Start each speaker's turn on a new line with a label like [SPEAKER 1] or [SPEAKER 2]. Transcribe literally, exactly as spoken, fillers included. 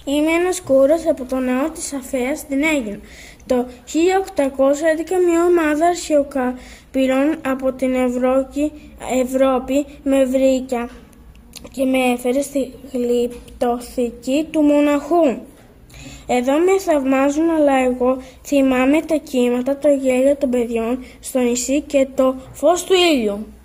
[SPEAKER 1] Είμαι ένας κούρας από το ναό της Αφέας στην Αίγυπτο. Το χίλια οκτακόσια έντεκα μια ομάδα αρχαιοκαπηλών από την Ευρώπη, Ευρώπη με βρήκε και με έφερε στη γλυπτοθήκη του μοναχού. Εδώ με θαυμάζουν, αλλά εγώ θυμάμαι τα κύματα, το γέλιο των παιδιών στο νησί και το φως του ήλιου.